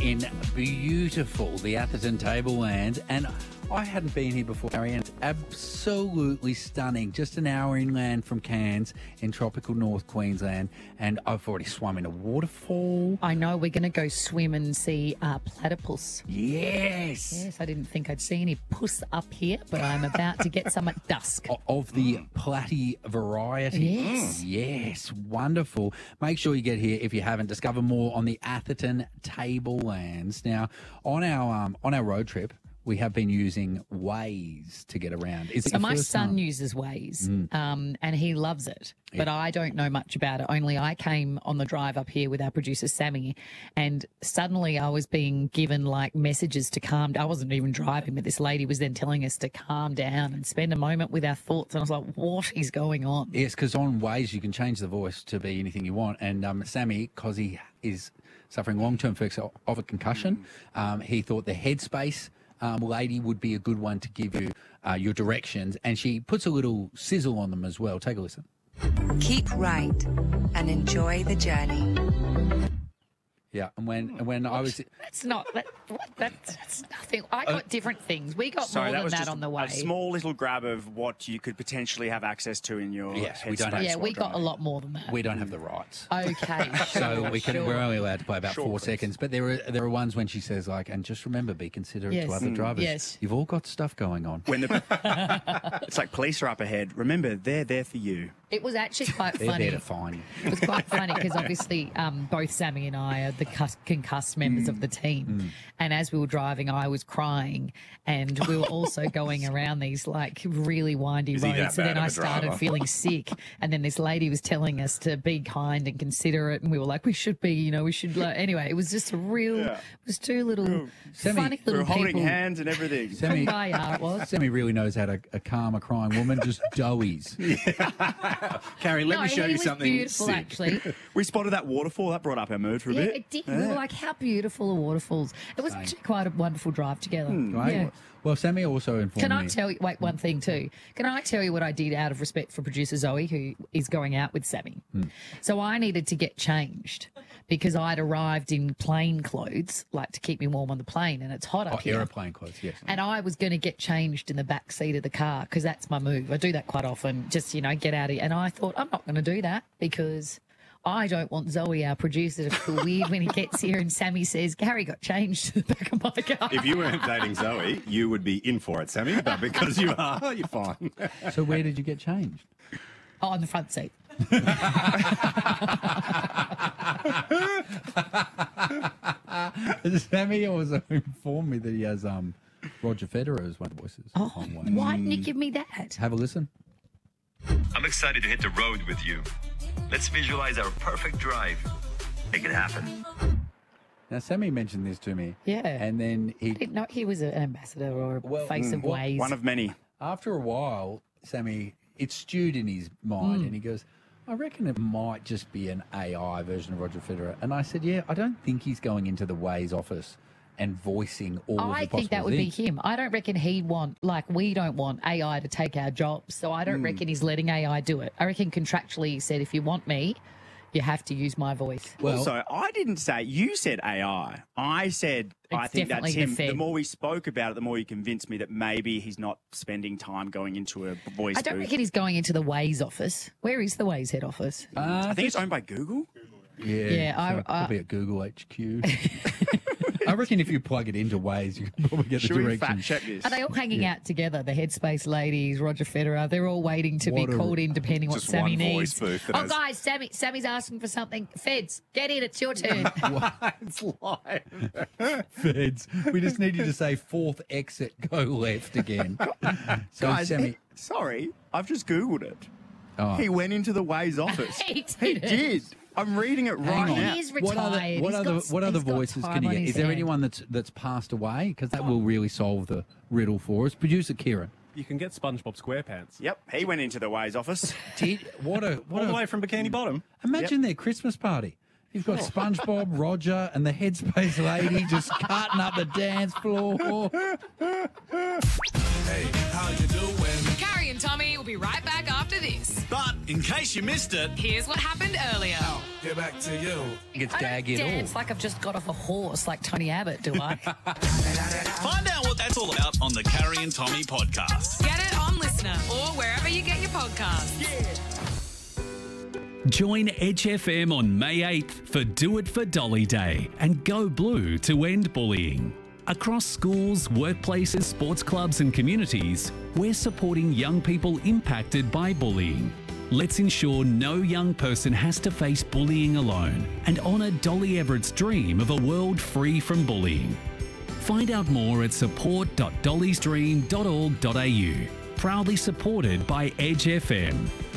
in beautiful the Atherton Tablelands, and I hadn't been here before, Gary, and it's absolutely stunning. Just an hour inland from Cairns in tropical North Queensland, and I've already swum in a waterfall. I know, we're going to go swim and see platypus. Yes. Yes, I didn't think I'd see any puss up here, but I'm about to get some at dusk. Of the platy variety. Yes. Yes, wonderful. Make sure you get here if you haven't. Discover more on the Atherton Tablelands. Now, on our road trip, we have been using Waze to get around. So my son uses Waze, and he loves it. But I don't know much about it. Only I came on the drive up here with our producer, Sammy, and suddenly I was being given, like, messages to calm down. I wasn't even driving, but this lady was then telling us to calm down and spend a moment with our thoughts. And I was like, what is going on? Yes, because on Waze you can change the voice to be anything you want. And Sammy, because he is suffering long-term effects of a concussion, he thought the Headspace lady would be a good one to give you your directions, and she puts a little sizzle on them as well. Take a listen. Keep right and enjoy the journey. Yeah, and when I was... That's not... That's nothing. I got different things. We got more than that on the way. A small little grab of what you could potentially have access to in your Yes, we Headspace. don't have- Yeah, we got a lot more than that. We don't have the rights. Okay, So sure. we're only allowed to play about 4 seconds. But there are ones when she says, like, and just remember, be considerate Yes. to other drivers. Yes. You've all got stuff going on. When it's like police are up ahead. Remember, they're there for you. It was actually quite They're funny. there to fine you. It was quite funny because obviously both Sammy and I are the concussed members of the team. And as we were driving, I was crying, and we were also going around these, like, really windy he that roads. So then bad of I a started driver? feeling sick. And then this lady was telling us to be kind and considerate. And we were like, we should be, we should. Anyway, it was just a real, it was two little funny We little were holding people. hands and everything. Sammy, Kumbaya, it was. Sammy really knows how to calm a crying woman, just doughies. Carrie, let No, me show he you was something beautiful, sick. actually. We spotted that waterfall. That brought up our mood for a Yeah, bit. it did. We were like, how beautiful are waterfalls. It was actually quite a wonderful drive together. Right? Yeah. Well, Sammy also informed Can I me. tell you, wait, one thing too. Can I tell you what I did out of respect for producer Zoe, who is going out with Sammy? So I needed to get changed because I'd arrived in plain clothes, like to keep me warm on the plane, and it's hot up here. Aeroplane clothes, yes. And I was going to get changed in the back seat of the car because that's my move. I do that quite often, just, get out of here. And I thought, I'm not going to do that because I don't want Zoe, our producer, to feel weird when he gets here and Sammy says, Gary got changed to the back of my car. If you weren't dating Zoe, you would be in for it, Sammy. But because you are, you're fine. So where did you get changed? Oh, on the front seat. Sammy also informed me that he has Roger Federer as one of the voices. Oh, on Waze. why didn't you give me that? Have a listen. I'm excited to hit the road with you. Let's visualize our perfect drive. Make it happen. Now, Sammy mentioned this to me. Yeah. And then I didn't know he was an ambassador or a face of Waze. One of many. after a while, Sammy, it stewed in his mind and he goes, I reckon it might just be an AI version of Roger Federer. And I said, yeah, I don't think he's going into the Waze office and voicing all of the I possible think that would be things. him. I don't reckon he'd want, like, we don't want AI to take our jobs. So I don't reckon he's letting AI do it. I reckon contractually he said, if you want me, you have to use my voice. Well, Also, I didn't say, you said AI. I said, I think that's definitely the him. Fed. The more we spoke about it, the more you convinced me that maybe he's not spending time going into a voice I don't booth. reckon he's going into the Waze office. Where is the Waze head office? I think it's owned by Google. yeah, I- so probably at Google HQ. I reckon if you plug it into Waze, you can probably get Should the we directions. fact check this? Are they all hanging out together? The Headspace ladies, Roger Federer, they're all waiting to What be a- called in depending what Just Sammy one needs. voice booth that Oh, has- guys, Sammy's asking for something. Feds, get in, it's your turn. It's live. Feds. We just need you to say fourth exit, go left again. So Guys, Sammy, sorry, I've just Googled it. Oh. He went into the Waze office. He He did. did. I'm reading it right hang on. now. He is What other, retired. what He's other, got- what other he's got voices time can you on get? his Is there hand. anyone that's passed away? Because that will really solve the riddle for us. Producer Kieran. You can get SpongeBob SquarePants. Yep, he went into the Waze office. What a All the way from Bikini Bottom. imagine their Christmas party. You've got SpongeBob, Roger, and the Headspace lady just cutting up the dance floor. Hey, how you doing? Carrie and Tommy will be right back after this. But in case you missed it, Here's what happened earlier. get back to you. It's I don't daggy at all. dance like I've just got off a horse like Tony Abbott, do I? Find out what that's all about on the Carrie and Tommy podcast. Get it on Listener or wherever you get your podcasts. Join Edge FM on May 8th for Do It for Dolly Day and go blue to end bullying. Across schools, workplaces, sports clubs and communities, we're supporting young people impacted by bullying. Let's ensure no young person has to face bullying alone and honour Dolly Everett's dream of a world free from bullying. Find out more at support.dollysdream.org.au. Proudly supported by Edge FM.